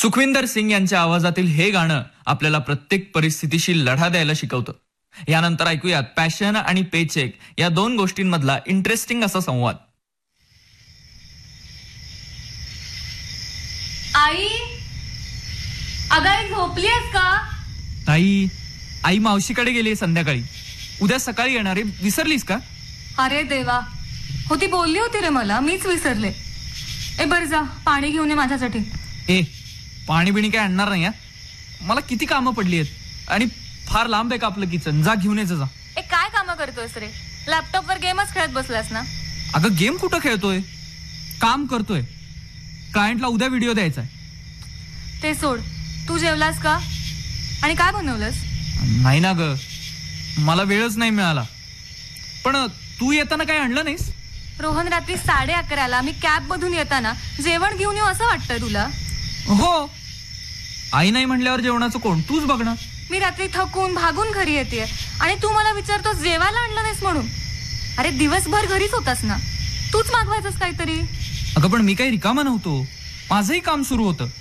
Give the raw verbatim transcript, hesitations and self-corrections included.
सुखविंदर सिंग यांच्या आवाजातील हे गाणं आपल्याला प्रत्येक परिस्थितीशी लढा द्यायला शिकवतं. यानंतर ऐकूयात पॅशन आणि पेचेक या दोन गोष्टींमधला इंटरेस्टिंग असा संवाद. आई, अगं आई झोपलीयस का? ताई, आई मावशीकडे गेली संध्याकाळी. उद्या सकाळी येणार आहे, विसरलीस का? अरे देवा, हो ती बोलली होती रे मला, मीच विसरले. ए बर जा, पाणी घेऊन ये माझ्यासाठी. ए, पाणी बिणी काय आणणार नाही. मला किती कामं पडली आहेत आणि फार लांब आहे का आपलं किचन. जा घेऊन यायचं जा. ए काय कामं करतोयस रे? लॅपटॉपवर गेमच खेळत बसलास ना? अगं गेम कुठं खेळतोय, काम करतोय. क्लायंटला उद्या व्हिडिओ द्यायचा आहे. ते सोड, तू जेवलास का? आणि काय बनवलंस? नाही ना ग, मला वेळच नाही मिळाला. पण तू येताना काय आणलं नाहीस? रोहन, रात्री साडे अकराला मी कॅब मधून येताना जेवण घेऊन येऊ असं वाटतंय तुला? हो, आई नाही म्हणल्यावर जेवणाचं कोण, तूच बघ ना. मी रात्री थकून भागून घरी येते आणि तू मला विचारतोस जेवायला आणलं नाहीस म्हणून. अरे दिवसभर घरीच होतास ना, तूच मागवायचंस काहीतरी. अगं पण मी काही रिकामा नव्हतो, माझंही काम सुरू होतं.